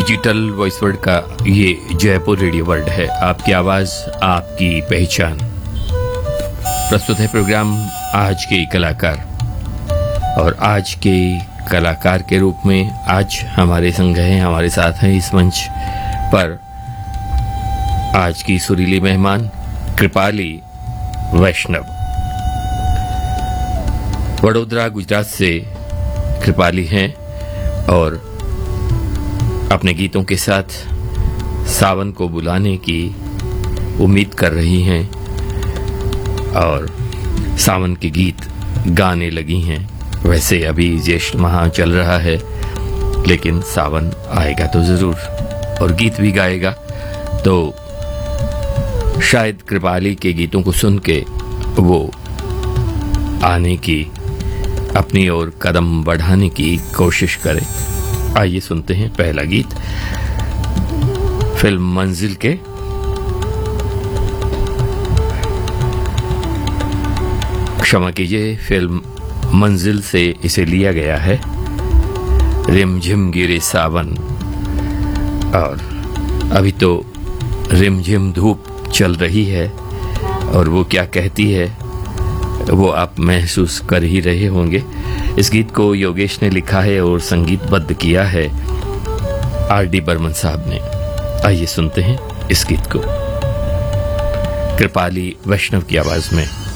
Digital voice world का ये Jaipur radio world है। आपकी आवाज, आपकी पहचान। प्रस्तुत है प्रोग्राम आज के कलाकार, और आज के कलाकार के रूप में आज हमारे संग हैं, हमारे साथ हैं इस मंच पर आज की सुरीली मेहमान कृपाली वैष्णव। वडोदरा गुजरात से कृपाली हैं और अपने गीतों के साथ सावन को बुलाने की उम्मीद कर रही हैं और सावन के गीत गाने लगी हैं। वैसे अभी ज्येष्ठ माह चल रहा है, लेकिन सावन आएगा तो जरूर और गीत भी गाएगा, तो शायद कृपाली के गीतों को सुन के वो आने की, अपनी ओर कदम बढ़ाने की कोशिश करे। आइए सुनते हैं पहला गीत फिल्म मंजिल के। क्षमा कीजिए, फिल्म मंजिल से इसे लिया गया है। रिमझिम गिरे सावन, और अभी तो रिमझिम धूप चल रही है और वो क्या कहती है वो आप महसूस कर ही रहे होंगे। इस गीत को योगेश ने लिखा है और संगीतबद्ध किया है आर.डी. बर्मन साहब ने। आइए सुनते हैं इस गीत को कृपाली वैष्णव की आवाज में।